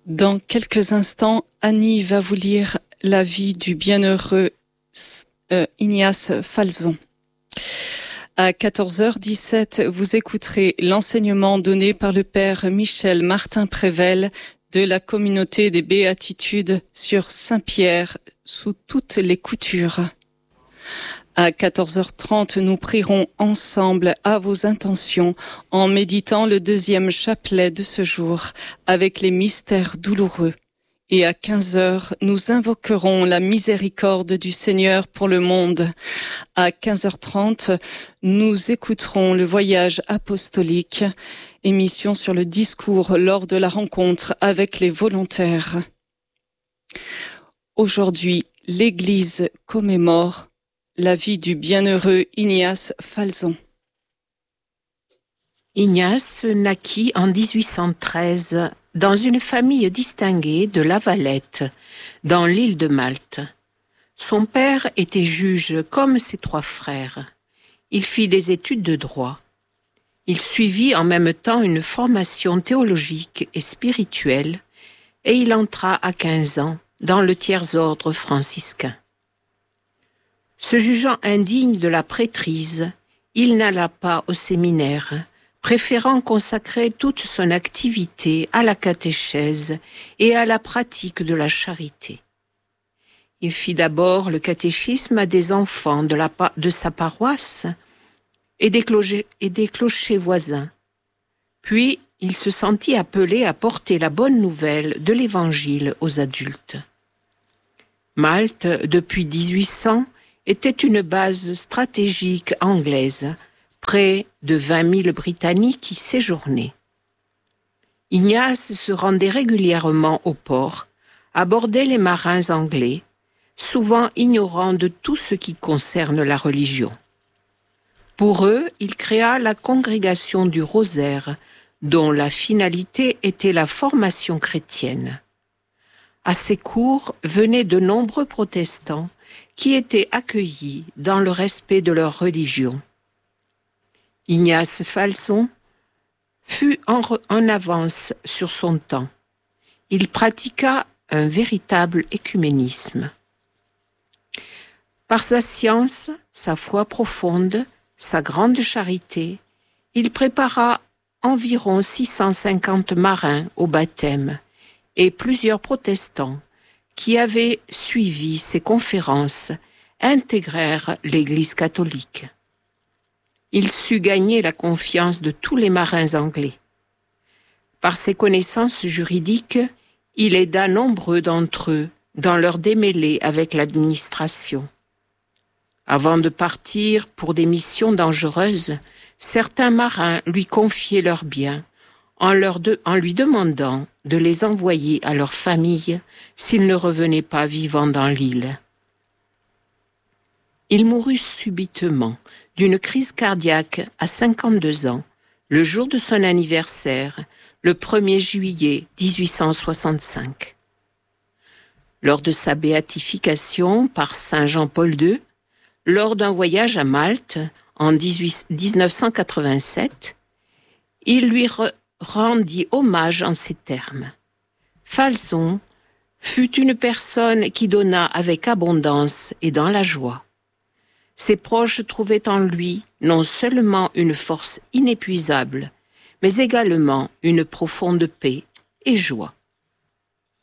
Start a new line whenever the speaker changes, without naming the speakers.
Dans quelques instants, Annie va vous lire la vie du bienheureux Ignace Falzon. À 14h17, vous écouterez l'enseignement donné par le père Michel Martin-Prével de la communauté des Béatitudes sur Saint-Pierre sous toutes les coutures. À 14h30, nous prierons ensemble à vos intentions en méditant le deuxième chapelet de ce jour avec les mystères douloureux. Et à 15h, nous invoquerons la miséricorde du Seigneur pour le monde. À 15h30, nous écouterons le voyage apostolique, émission sur le discours lors de la rencontre avec les volontaires. Aujourd'hui, l'Église commémore la vie du bienheureux Ignace Falzon.
Ignace naquit en 1813 dans une famille distinguée de La Valette, dans l'île de Malte. Son père était juge comme ses trois frères. Il fit des études de droit. Il suivit en même temps une formation théologique et spirituelle et il entra à 15 ans dans le tiers-ordre franciscain. Se jugeant indigne de la prêtrise, il n'alla pas au séminaire, préférant consacrer toute son activité à la catéchèse et à la pratique de la charité. Il fit d'abord le catéchisme à des enfants de sa paroisse et des clochers voisins. Puis, il se sentit appelé à porter la bonne nouvelle de l'Évangile aux adultes. Malte, depuis 1800, était une base stratégique anglaise, près de 20 000 Britanniques y séjournaient. Ignace se rendait régulièrement au port, abordait les marins anglais, souvent ignorant de tout ce qui concerne la religion. Pour eux, il créa la congrégation du Rosaire, dont la finalité était la formation chrétienne. À ses cours venaient de nombreux protestants qui étaient accueillis dans le respect de leur religion. Ignace Falzon fut en avance sur son temps. Il pratiqua un véritable écuménisme. Par sa science, sa foi profonde, sa grande charité, il prépara environ 650 marins au baptême et plusieurs protestants qui avaient suivi ses conférences intégrèrent l'Église catholique. Il sut gagner la confiance de tous les marins anglais. Par ses connaissances juridiques, il aida nombreux d'entre eux dans leur démêlés avec l'administration. Avant de partir pour des missions dangereuses, certains marins lui confiaient leurs biens en lui demandant de les envoyer à leur famille s'ils ne revenaient pas vivants dans l'île. Il mourut subitement d'une crise cardiaque à 52 ans, le jour de son anniversaire, le 1er juillet 1865. Lors de sa béatification par Saint Jean-Paul II, lors d'un voyage à Malte en 1987, il lui rendit hommage en ces termes. Falzon fut une personne qui donna avec abondance et dans la joie. Ses proches trouvaient en lui non seulement une force inépuisable, mais également une profonde paix et joie.